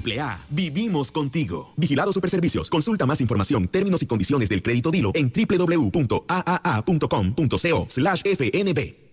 AAA, vivimos contigo. Vigilado Superservicios. Consulta más información, términos y condiciones del crédito Dilo en www.aaa.com.co/FNB.